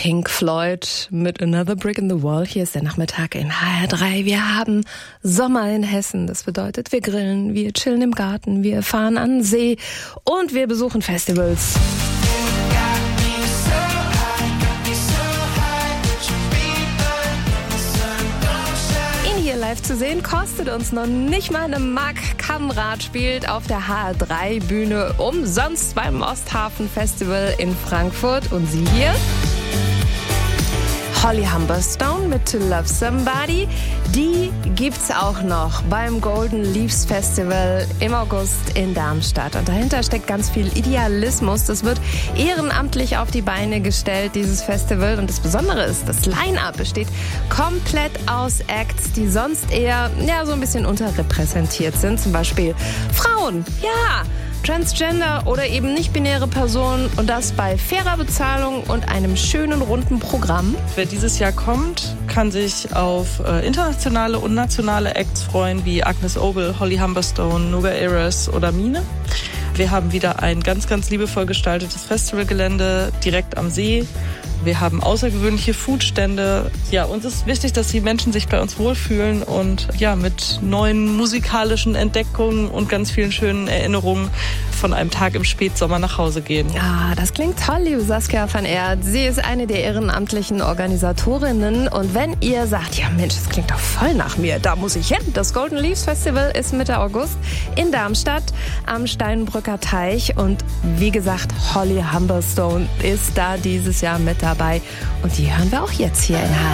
Pink Floyd mit Another Brick in the Wall. Hier ist der Nachmittag in HR3. Wir haben Sommer in Hessen. Das bedeutet, wir grillen, wir chillen im Garten, wir fahren an den See und wir besuchen Festivals. Ihn hier live zu sehen, kostet uns noch nicht mal eine Mark. Kamrat spielt auf der HR3-Bühne umsonst beim Osthafen Festival in Frankfurt. Und sie hier? Holly Humberstone mit To Love Somebody. Die gibt's auch noch beim Golden Leaves Festival im August in Darmstadt. Und dahinter steckt ganz viel Idealismus. Das wird ehrenamtlich auf die Beine gestellt, dieses Festival. Und das Besondere ist, das Line-Up besteht komplett aus Acts, die sonst eher so ein bisschen unterrepräsentiert sind. Zum Beispiel Frauen, Transgender oder eben nicht-binäre Personen, und das bei fairer Bezahlung und einem schönen runden Programm. Wer dieses Jahr kommt, kann sich auf internationale und nationale Acts freuen, wie Agnes Obel, Holly Humberstone, Nuga Eres oder Mine. Wir haben wieder ein ganz, ganz liebevoll gestaltetes Festivalgelände direkt am See. Wir haben außergewöhnliche Foodstände. Ja, uns ist wichtig, dass die Menschen sich bei uns wohlfühlen und mit neuen musikalischen Entdeckungen und ganz vielen schönen Erinnerungen von einem Tag im Spätsommer nach Hause gehen. Ja, das klingt toll, liebe Saskia van Eert. Sie ist eine der ehrenamtlichen Organisatorinnen. Und wenn ihr sagt, ja Mensch, das klingt doch voll nach mir, da muss ich hin. Das Golden Leaves Festival ist Mitte August in Darmstadt am Steinbrücker Teich. Und wie gesagt, Holly Humberstone ist da dieses Jahr mit dabei. Und die hören wir auch jetzt hier in HR.